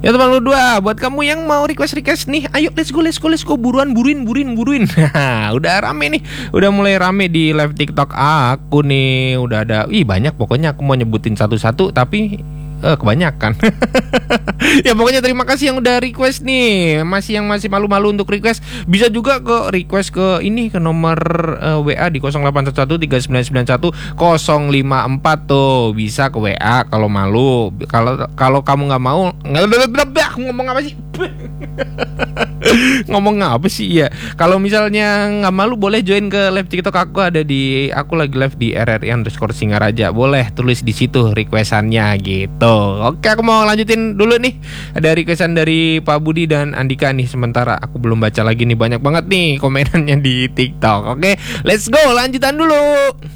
Ya teman lu dua, buat kamu yang mau request nih, ayo let's go, buruin. Udah rame nih, udah mulai rame di live TikTok aku nih, udah ada, banyak pokoknya. Aku mau nyebutin satu-satu tapi kebanyakan. Ya pokoknya terima kasih yang udah request nih. Yang masih malu-malu untuk request, bisa juga ke request ke ini, ke nomor WA di 08113991 054 tuh. Bisa ke WA kalau malu. Kalau kamu nggak mau, ngomong apa sih? Ngomong apa sih ya? Kalau misalnya nggak malu, boleh join ke live TikTok aku. Aku lagi live di RRI_Singaraja. Boleh tulis di situ requestannya gitu. Oke, aku mau lanjutin dulu nih. Ada requestan dari Pak Budi dan Andika nih. Sementara aku belum baca lagi nih, banyak banget nih komenannya di TikTok. Oke, let's go, lanjutan dulu.